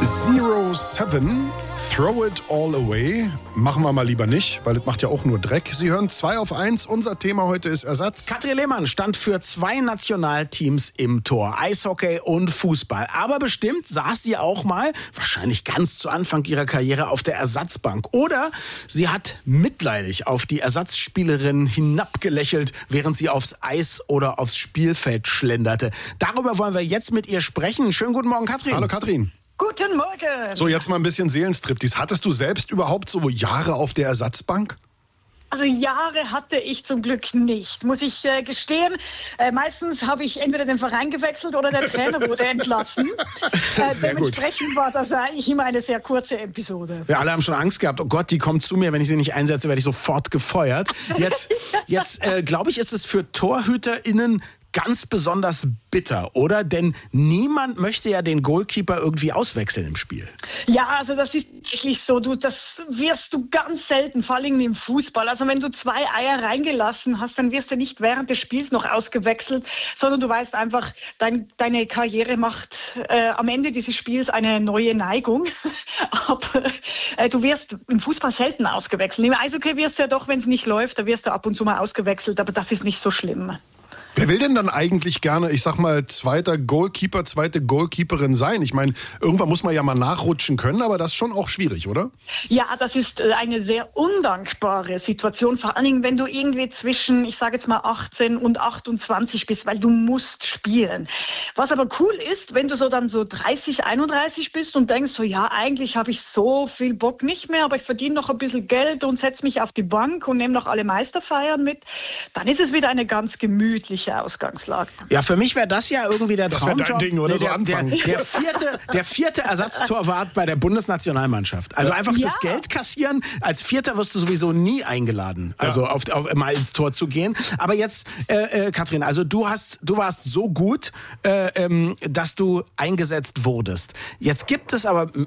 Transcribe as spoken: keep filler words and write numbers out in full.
Zero Seven, Throw It All Away. Machen wir mal lieber nicht, weil das macht ja auch nur Dreck. Sie hören zwei auf eins. Unser Thema heute ist Ersatz. Katrin Lehmann stand für zwei Nationalteams im Tor, Eishockey und Fußball. Aber bestimmt saß sie auch mal, wahrscheinlich ganz zu Anfang ihrer Karriere, auf der Ersatzbank. Oder sie hat mitleidig auf die Ersatzspielerin hinabgelächelt, während sie aufs Eis oder aufs Spielfeld schlenderte. Darüber wollen wir jetzt mit ihr sprechen. Schönen guten Morgen, Katrin. Hallo Katrin. Guten Morgen. So, jetzt mal ein bisschen Seelenstriptease. Hattest du selbst überhaupt so Jahre auf der Ersatzbank? Also Jahre hatte ich zum Glück nicht, muss ich äh, gestehen. Äh, meistens habe ich entweder den Verein gewechselt oder der Trainer wurde entlassen. Äh, Sehr dementsprechend gut. War das eigentlich immer eine sehr kurze Episode. Wir alle haben schon Angst gehabt, oh Gott, die kommt zu mir, wenn ich sie nicht einsetze, werde ich sofort gefeuert. Jetzt, jetzt äh, glaube ich, ist es für TorhüterInnen ganz besonders bitter, oder? Denn niemand möchte ja den Goalkeeper irgendwie auswechseln im Spiel. Ja, also das ist wirklich so. Du, das wirst du ganz selten, vor allem im Fußball. Also wenn du zwei Eier reingelassen hast, dann wirst du nicht während des Spiels noch ausgewechselt, sondern du weißt einfach, dein, deine Karriere macht äh, am Ende dieses Spiels eine neue Neigung. Aber äh, du wirst im Fußball selten ausgewechselt. Im Eishockey wirst du ja doch, wenn es nicht läuft, da wirst du ab und zu mal ausgewechselt, aber das ist nicht so schlimm. Wer will denn dann eigentlich gerne, ich sag mal, zweiter Goalkeeper, zweite Goalkeeperin sein? Ich meine, irgendwann muss man ja mal nachrutschen können, aber das ist schon auch schwierig, oder? Ja, das ist eine sehr undankbare Situation, vor allen Dingen, wenn du irgendwie zwischen, ich sage jetzt mal achtzehn und achtundzwanzig bist, weil du musst spielen. Was aber cool ist, wenn du so dann so dreißig, einunddreißig bist und denkst so, ja, eigentlich habe ich so viel Bock nicht mehr, aber ich verdiene noch ein bisschen Geld und setze mich auf die Bank und nehme noch alle Meisterfeiern mit, dann ist es wieder eine ganz gemütliche Ausgangslage. Ja, für mich wäre das ja irgendwie der Das wär Traumjob. dein Ding, oder? Nee, So der, anfangen. Der, der, vierte, der vierte Ersatztorwart bei der Bundesnationalmannschaft. Also einfach Ja. das Geld kassieren. Als Vierter wirst du sowieso nie eingeladen, also Ja. auf, auf, mal ins Tor zu gehen. Aber jetzt, äh, äh, Katrin, also du hast, du warst so gut, äh, ähm, dass du eingesetzt wurdest. Jetzt gibt es aber